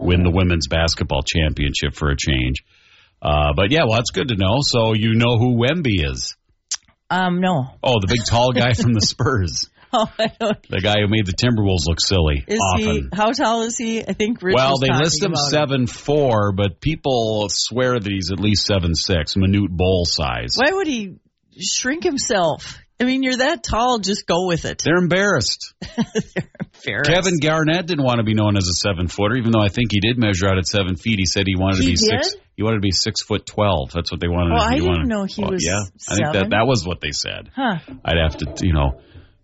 win the women's basketball championship for a change. But yeah, well, that's good to know. So you know who Wemby is? No. Oh, the big tall guy from the Spurs. Oh, I don't. The guy who made the Timberwolves look silly. Is he? How tall is he? I think Rich Well, was they talking list him about 7'4", but people swear that he's at least 7'6", Manute Bol size. Why would he shrink himself? I mean, you're that tall, just go with it. They're embarrassed. They're embarrassed. Kevin Garnett didn't want to be known as a 7-footer, even though I think he did measure out at 7 feet. He said he wanted to be 6. He wanted to be 6'12". That's what they wanted. Oh, I didn't know he was. Yeah, 7. I think that was what they said. Huh? I'd have to,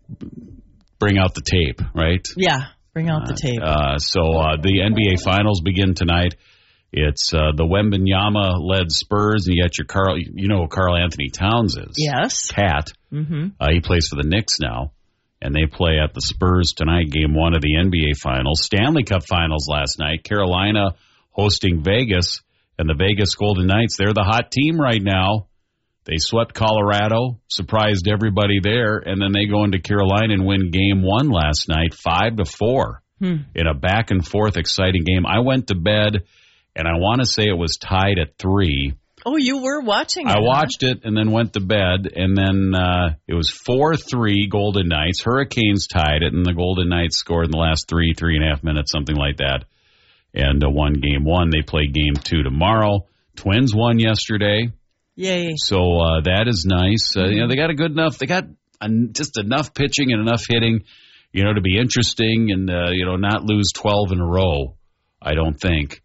bring out the tape, right? Yeah, bring out the tape. So the NBA Finals begin tonight. It's the Wembanyama-led Spurs, and you got your Carl. You know who Karl Anthony Towns is? Yes. Cat. Mm-hmm. He plays for the Knicks now, and they play at the Spurs tonight. Game 1 of the NBA Finals. Stanley Cup Finals last night. Carolina hosting Vegas, and the Vegas Golden Knights. They're the hot team right now. They swept Colorado, surprised everybody there, and then they go into Carolina and win Game 1 last night, 5-4, in a back-and-forth exciting game. I went to bed, and I want to say it was tied at 3. Oh, you were watching it. I watched it and then went to bed, and then it was 4-3 Golden Knights. Hurricanes tied it, and the Golden Knights scored in the last 3.5 minutes, something like that, and won Game 1. They play Game 2 tomorrow. Twins won yesterday. Yay. So that is nice. They got a good enough, they got just enough pitching and enough hitting, to be interesting and, not lose 12 in a row, I don't think.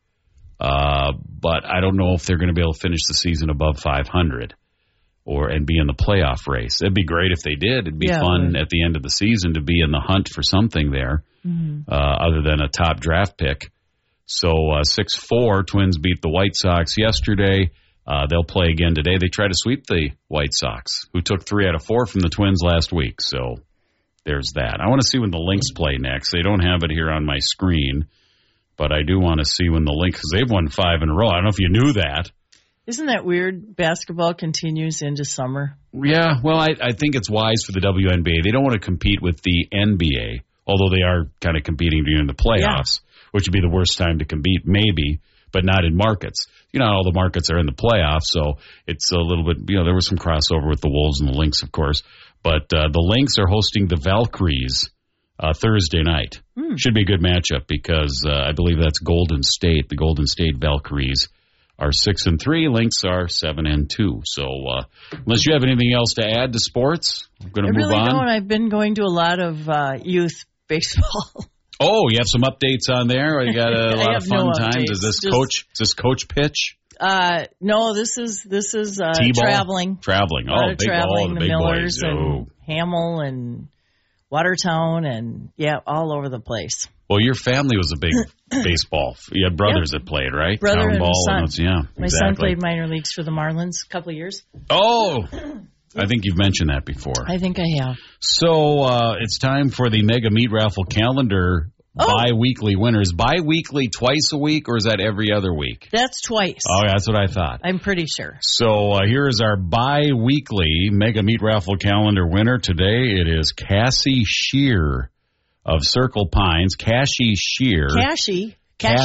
But I don't know if they're going to be able to finish the season above 500 and be in the playoff race. It'd be great if they did. It'd be fun at the end of the season to be in the hunt for something there, other than a top draft pick. So 6-4, Twins beat the White Sox yesterday. They'll play again today. They try to sweep the White Sox, who took 3 out of 4 from the Twins last week. So there's that. I want to see when the Lynx play next. They don't have it here on my screen, but I do want to see when the Lynx, because they've won 5 in a row. I don't know if you knew that. Isn't that weird? Basketball continues into summer. Yeah, well, I think it's wise for the WNBA. They don't want to compete with the NBA, although they are kind of competing during the playoffs, which would be the worst time to compete, maybe, but not in markets. All the markets are in the playoffs, so it's a little bit, there was some crossover with the Wolves and the Lynx, of course. But the Lynx are hosting the Valkyries Thursday night. Should be a good matchup because I believe that's Golden State. The Golden State Valkyries are 6-3. Lynx are 7-2. So unless you have anything else to add to sports, I'm going to move on. I really don't. I've been going to a lot of youth baseball. Oh, you have some updates on there? You got a lot of fun times. Updates. Is this coach pitch? No, this is traveling. Traveling. Oh, traveling. The big boys. Millers and Hamill and Watertown and all over the place. Well, your family was a big baseball. You had brothers that played, right? Brother Town and ball son. My son exactly. played minor leagues for the Marlins a couple of years. Oh, I think you've mentioned that before. I think I have. So it's time for the Mega Meat Raffle calendar. Bi-weekly winners. Bi-weekly twice a week, or is that every other week? That's twice. Oh, that's what I thought. I'm pretty sure. So here is our bi-weekly Mega Meat Raffle calendar winner. Today it is Cassie Shear of Circle Pines. Cassie Shear. Cassie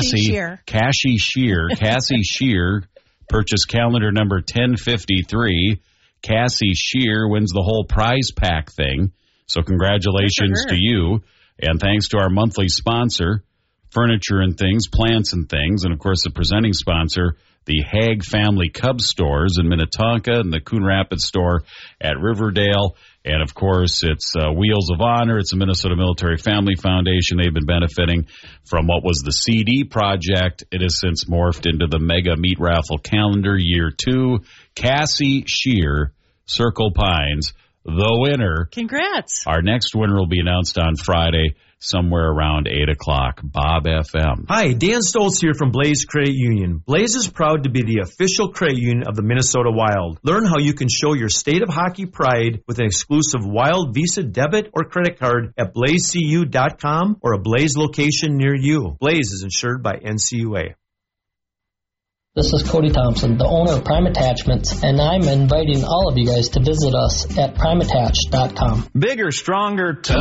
Shear purchased calendar number 1053. Cassie Shear wins the whole prize pack thing. So congratulations to you. And thanks to our monthly sponsor, Furniture and Things, Plants and Things, and, of course, the presenting sponsor, the Haag Family Cub Stores in Minnetonka and the Coon Rapids store at Riverdale. And, of course, it's Wheels of Honor. It's the Minnesota Military Family Foundation. They've been benefiting from what was the CD project. It has since morphed into the Mega Meat Raffle Calendar Year 2. Cassie Shear, Circle Pines, the winner. Congrats. Our next winner will be announced on Friday, somewhere around 8 o'clock. Bob FM. Hi, Dan Stoltz here from Blaze Credit Union. Blaze is proud to be the official credit union of the Minnesota Wild. Learn how you can show your state of hockey pride with an exclusive Wild Visa debit or credit card at blazecu.com or a Blaze location near you. Blaze is insured by NCUA. This is Cody Thompson, the owner of Prime Attachments, and I'm inviting all of you guys to visit us at primeattach.com. Bigger, stronger,